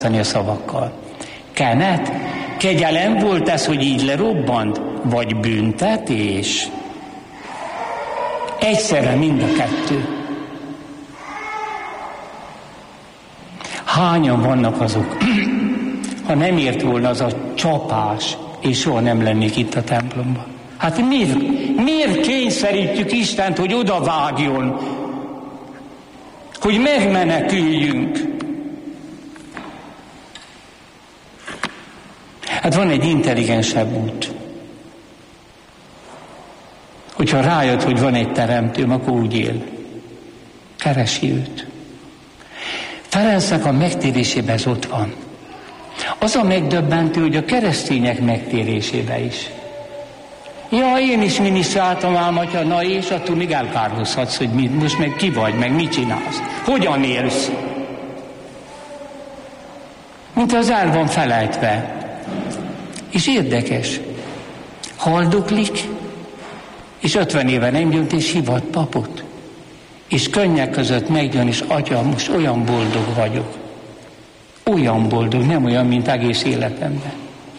a szavakkal. Kenet? Kegyelem volt ez, hogy így lerobbant? Vagy büntetés? Egyszerre mind a kettő. Hányan vannak azok, ha nem ért volna az a csapás, és soha nem lennék itt a templomban. Hát miért kényszerítjük Istent, hogy odavágjon, hogy megmeneküljünk? Hát van egy intelligensebb út. Hogyha rájött, hogy van egy teremtőm, akkor úgy él. Keresi őt. Ferencnek a megtérésében ez ott van. Az a megdöbbentő, hogy a keresztények megtérésében is. Ja, én is minisztráltam ám, atya, na és attól még elkárhozhatsz, hogy most meg ki vagy, meg mit csinálsz. Hogyan élsz? Mint az el van felejtve. És érdekes, haldoklik, és 50 éve nem jön, és hivat papot. És könnyek között megjön, és atya, most olyan boldog vagyok. Olyan boldog, nem olyan, mint egész életemben.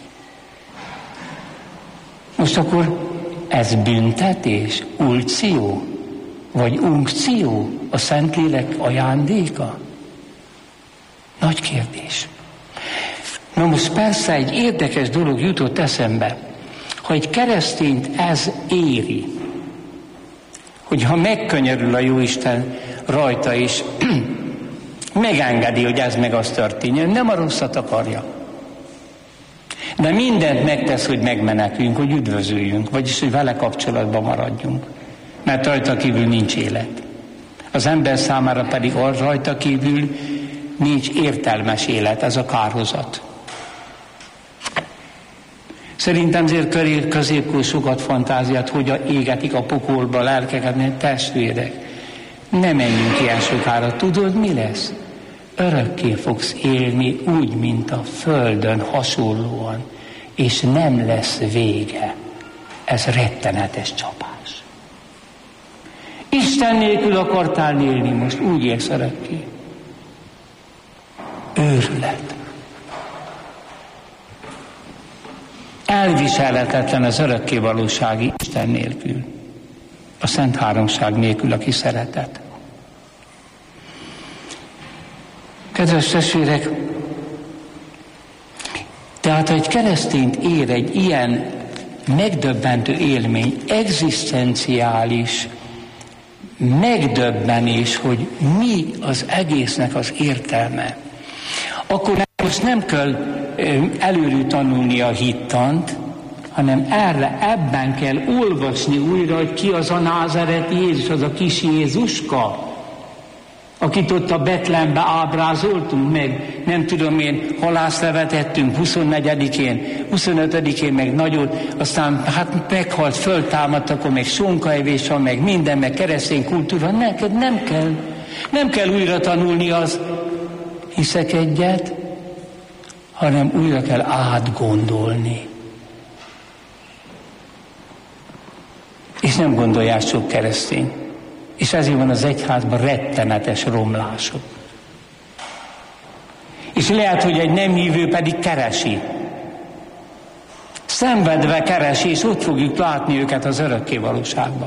Most akkor ez büntetés, ulció, vagy unkció, a Szentlélek ajándéka? Nagy kérdés. Na most persze egy érdekes dolog jutott eszembe, ha egy keresztényt ez éri, hogyha megkönyörül a Jóisten rajta is, megengedi, hogy ez meg az történjen, nem a rosszat akarja. De mindent megtesz, hogy megmeneküljünk, hogy üdvözöljünk, vagyis, hogy vele kapcsolatban maradjunk. Mert rajta kívül nincs élet. Az ember számára pedig rajta kívül nincs értelmes élet, ez a kárhozat. Szerintem azért középkor sokat fantáziát, hogy égetik a pokolba a lelkeket, testvérek. Ne menjünk ilyen sokára. Tudod, mi lesz? Örökké fogsz élni úgy, mint a földön hasonlóan, és nem lesz vége. Ez rettenetes csapás. Isten nélkül akartál élni, most úgy élsz örökké. Őrület. Elviselhetetlen az örökkévalósági Isten nélkül. A Szent Háromság nélkül, aki szeretet. Kedves testvérek, tehát ha egy keresztényt ér egy ilyen megdöbbentő élmény, egzisztenciális megdöbbenés, hogy mi az egésznek az értelme, akkor most nem kell előről tanulni a hittant, hanem ebben kell olvasni újra, hogy ki az a názáreti Jézus, az a kis Jézuska, akit ott a Betlehembe ábrázoltunk meg, nem tudom én, halászlevet ettünk 24-én, 25-én meg nagyot, aztán hát meghalt, föltámadt, akkor meg sonkaevés van, meg minden, meg keresztény kultúra, neked nem kell újra tanulni az hiszek egyet, hanem újra kell átgondolni. És nem gondolják sok keresztény. És ezért van az egyházban rettenetes romlások. És lehet, hogy egy nem hívő pedig keresi. Szenvedve keresi, és ott fogjuk látni őket az örökkévalóságban.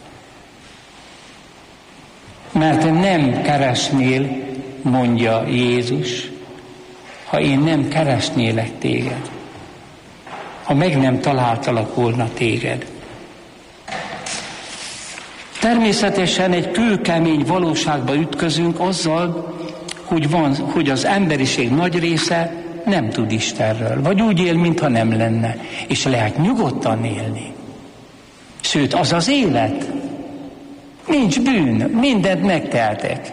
Mert nem keresnél, mondja Jézus, ha én nem keresnélek téged. Ha meg nem találtalak volna téged. Természetesen egy kőkemény valóságba ütközünk azzal, hogy az emberiség nagy része nem tud Istenről, vagy úgy él, mintha nem lenne. És lehet nyugodtan élni. Sőt, az az élet. Nincs bűn, mindent megteltek.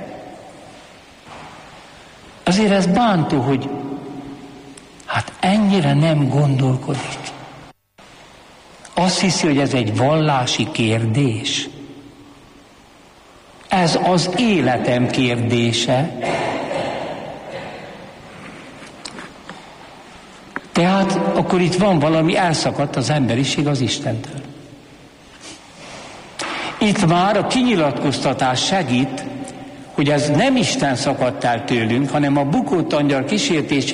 Azért ez bántó, hogy hát ennyire nem gondolkodik. Azt hiszi, hogy ez egy vallási kérdés. Ez az életem kérdése. Tehát akkor itt van valami, elszakadt az emberiség az Istentől. Itt már a kinyilatkoztatás segít, hogy ez nem Isten szakadt el tőlünk, hanem a bukott angyal kísértésében